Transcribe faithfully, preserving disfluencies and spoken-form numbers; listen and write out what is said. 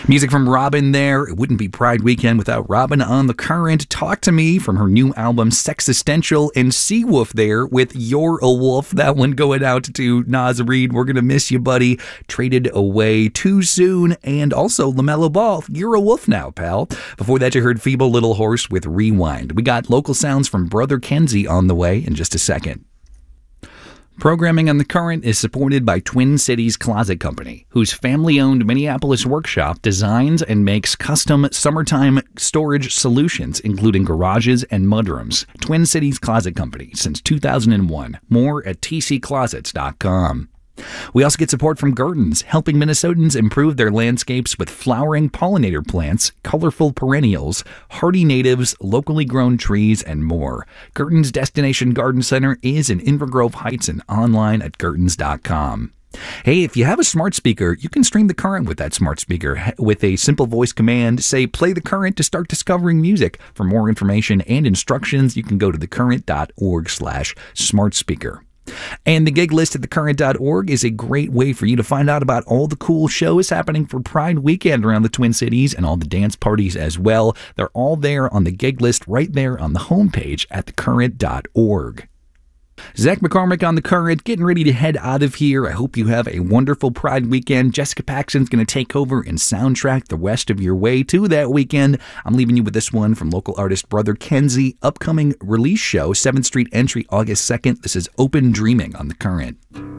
Music from Robin there. It wouldn't be Pride Weekend without Robin on the Current. Talk to Me from her new album Sexistential, and Seawolf there with You're a Wolf. That one going out to Naz Reid. We're going to miss you, buddy. Traded away too soon. And also LaMelo Ball. You're a wolf now, pal. Before that, you heard Feeble Little Horse with Rewind. We got local sounds from Brother Kenzie on the way in just a second. Programming on The Current is supported by Twin Cities Closet Company, whose family-owned Minneapolis workshop designs and makes custom summertime storage solutions, including garages and mudrooms. Twin Cities Closet Company since two thousand one. More at t c closets dot com. We also get support from Gurdon's, helping Minnesotans improve their landscapes with flowering pollinator plants, colorful perennials, hardy natives, locally grown trees, and more. Gurdon's Destination Garden Center is in Inver Grove Heights and online at gurdons dot com. Hey, if you have a smart speaker, you can stream The Current with that smart speaker with a simple voice command. Say, play The Current to start discovering music. For more information and instructions, you can go to thecurrent dot org slash smart speaker. And the gig list at the current dot org is a great way for you to find out about all the cool shows happening for Pride Weekend around the Twin Cities and all the dance parties as well. They're all there on the gig list right there on the homepage at the current dot org. Zach McCormick on The Current, getting ready to head out of here. I hope you have a wonderful Pride Weekend. Jessica Paxton's going to take over and soundtrack the rest of your way to that weekend. I'm leaving you with this one from local artist Brother Kenzie. Upcoming release show, seventh Street Entry, August second. This is Open Dreaming on The Current.